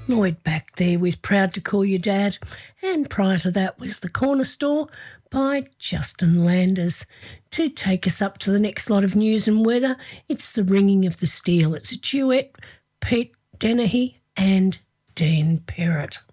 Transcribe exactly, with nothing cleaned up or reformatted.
Lloyd back there with Proud to Call You Dad, and prior to that was The Corner Store by Justin Landers. To take us up to the next lot of news and weather, it's The Ringing of the Steel. It's a duet, Pete Dennehy and Dean Perrott.